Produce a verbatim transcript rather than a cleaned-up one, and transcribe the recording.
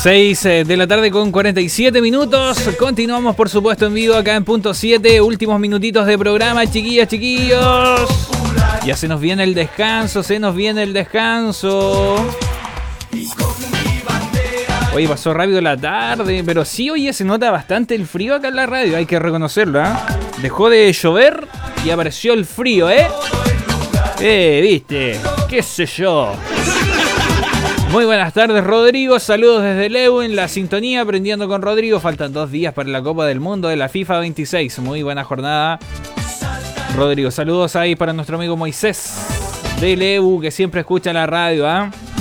seis de la tarde con cuarenta y siete minutos. Continuamos, por supuesto, en vivo acá en Punto siete. Últimos minutitos de programa, chiquillas, chiquillos. Ya se nos viene el descanso, se nos viene el descanso. Oye, pasó rápido la tarde, pero sí, oye, se nota bastante el frío acá en la radio, hay que reconocerlo, ¿eh? Dejó de llover y apareció el frío, ¿eh? Eh, viste, qué sé yo. Muy buenas tardes, Rodrigo, saludos desde Lewin, la sintonía, aprendiendo con Rodrigo. Faltan dos días para la Copa del Mundo de la FIFA veintiséis, muy buena jornada, Rodrigo. Saludos ahí para nuestro amigo Moisés de Lebu, que siempre escucha la radio, ¿ah? ¿eh?